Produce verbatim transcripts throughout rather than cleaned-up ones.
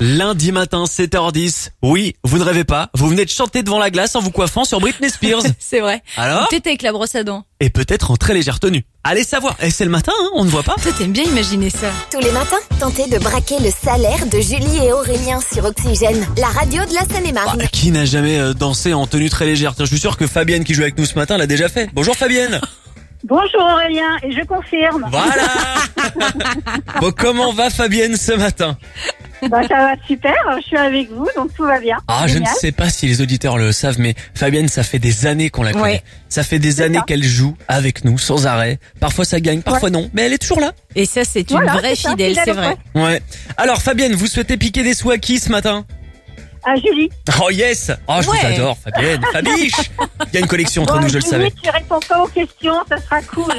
Lundi matin, sept heures dix. Oui, vous ne rêvez pas. Vous venez de chanter devant la glace en vous coiffant sur Britney Spears. C'est vrai. Alors? Peut-être avec la brosse à dents. Et peut-être en très légère tenue. Allez savoir. Et c'est le matin, hein, on ne voit pas. Toi, t'aimes bien imaginer ça. Tous les matins, tentez de braquer le salaire de Julie et Aurélien sur Oxygène, la radio de la Seine-et-Marne. Bah, qui n'a jamais euh, dansé en tenue très légère? Tiens, je suis sûr que Fabienne qui joue avec nous ce matin l'a déjà fait. Bonjour Fabienne. Bonjour Aurélien, et je confirme. Voilà. Bon, comment va Fabienne ce matin? Bah ça va super, je suis avec vous, donc tout va bien. Ah, je ne Génial. sais pas si les auditeurs le savent, mais Fabienne, ça fait des années qu'on la connaît. Ouais. Ça fait des C'est années ça. qu'elle joue avec nous, sans arrêt. Parfois ça gagne, parfois non, mais elle est toujours là. Et ça, c'est une Voilà, vraie c'est ça, fidèle, fidèle c'est au vrai. Ouais. Alors Fabienne, vous souhaitez piquer des sous à qui ce matin? Ah Julie. Oh yes. Oh, je Ouais. vous adore, Fabienne. Fabiche. Il y a une collection entre Bon, nous, je le Julie, savais. tu réponds pas aux questions, ça sera cool.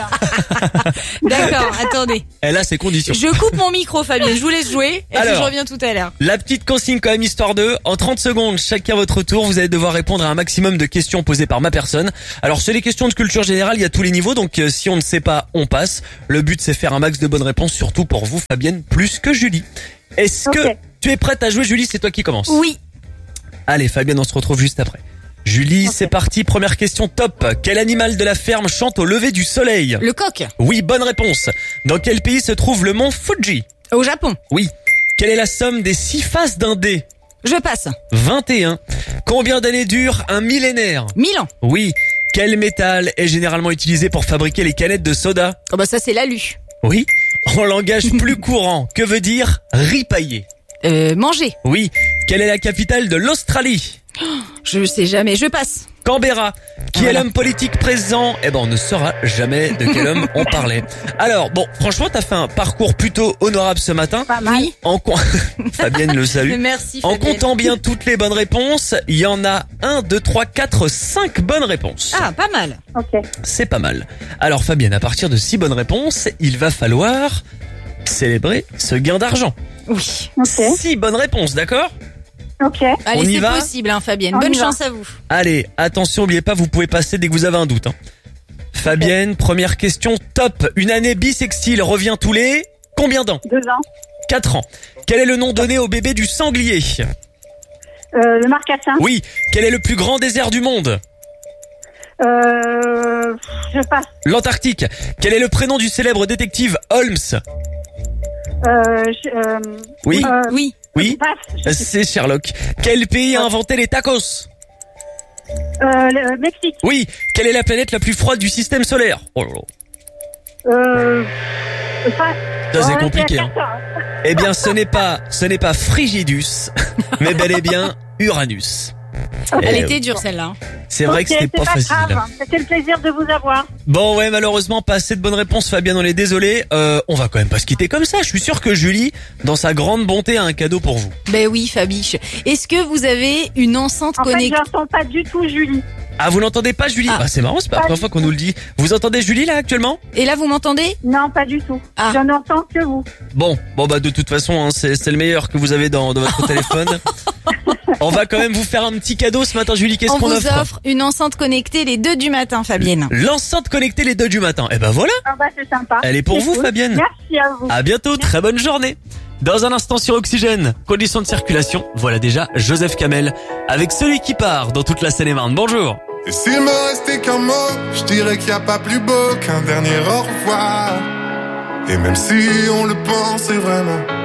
D'accord, attendez. Elle a ses conditions. Je coupe mon micro, Fabien. Je vous laisse jouer. Et puis Alors. je reviens tout à l'heure. La petite consigne quand même, histoire de, en trente secondes, chacun votre tour, vous allez devoir répondre à un maximum de questions posées par ma personne. Alors c'est les questions de culture générale, il y a tous les niveaux, donc euh, si on ne sait pas, on passe. Le but c'est faire un max de bonnes réponses, surtout pour vous Fabienne, plus que Julie. Est-ce Ok. que tu es prête à jouer Julie? C'est toi qui commence. Oui. Allez Fabienne, on se retrouve juste après. Julie, Ok. c'est parti, première question top. Quel animal de la ferme chante au lever du soleil? Le coq. Oui, bonne réponse. Dans quel pays se trouve le mont Fuji? Au Japon. Oui. Quelle est la somme des six faces d'un dé? Je passe. vingt et un. Combien d'années dure un millénaire? Milan. Oui. Quel métal est généralement utilisé pour fabriquer les canettes de soda? Oh bah ça, c'est l'alu. Oui. En langage plus courant, que veut dire ripailler? Euh, manger. Oui. Quelle est la capitale de l'Australie? Je sais jamais. Je passe. Canberra. Qui Voilà. est l'homme politique présent? Eh ben, on ne saura jamais de quel homme on parlait. Alors, bon, franchement, t'as fait un parcours plutôt honorable ce matin. Pas mal. Oui. En co- Fabienne le salue. Merci, En Fabienne. comptant bien toutes les bonnes réponses, il y en a un, deux, trois, quatre, cinq bonnes réponses. Ah, pas mal. Ok. C'est pas mal. Alors Fabienne, à partir de six bonnes réponses, il va falloir célébrer ce gain d'argent. Oui. Ok. Six bonnes réponses, d'accord? Ok. Allez, On y c'est va possible, hein, Fabienne. On Bonne y va. chance à vous. Allez, attention, n'oubliez pas, vous pouvez passer dès que vous avez un doute. hein. Fabienne, première question top. Une année bissextile revient tous les... Combien d'ans? Deux ans. Quatre ans. Quel est le nom donné au bébé du sanglier? Euh, le marcassin. Oui. Quel est le plus grand désert du monde? Euh, je passe. L'Antarctique. Quel est le prénom du célèbre détective Holmes? Euh, je, euh, Oui. euh, Oui. Oui. je passe. Je sais. C'est Sherlock. Quel pays a inventé les tacos? Euh, le Mexique. Oui. Quelle est la planète la plus froide du système solaire? Oh là là. Euh, je passe. Ça, c'est Ouais, compliqué, à hein. quatre ans. Eh bien, ce n'est pas, ce n'est pas Frigidus, mais bel et bien Uranus. Elle Eh, était dure, celle-là. hein. C'est vrai Ok, que c'était c'est pas facile. grave. C'était le plaisir de vous avoir. Bon, ouais, malheureusement, pas assez de bonnes réponses, Fabien, on est désolé. Euh, on va quand même pas se quitter comme ça. Je suis sûr que Julie, dans sa grande bonté, a un cadeau pour vous. Ben oui, Fabiche. Est-ce que vous avez une enceinte En fait, connectée? je n'entends pas du tout Julie. Ah, vous l'entendez pas, Julie? Ah. Bah, c'est marrant, c'est pas la Pas première du fois qu'on nous le dit. Vous entendez Julie, là, actuellement? Et là, vous m'entendez? Non, pas du tout. Ah. Je n'entends que vous. Bon, bon, bah, de toute façon, hein, c'est, c'est le meilleur que vous avez dans, dans votre téléphone. On va quand même vous faire un petit cadeau ce matin, Julie. Qu'est-ce On qu'on vous offre? offre une enceinte connectée les deux du matin, Fabienne. L'enceinte connectée les deux du matin. Eh ben voilà, Ah bah c'est sympa. elle est pour C'est vous, cool. Fabienne. Merci à vous. À bientôt, très bonne journée. Dans un instant sur Oxygène, conditions de circulation, voilà déjà Joseph Kamel avec celui qui part dans toute la Seine-et-Marne. Bonjour. Et s'il me restait qu'un mot, je dirais qu'il n'y a pas plus beau qu'un dernier au revoir. Et même si on le pensait vraiment,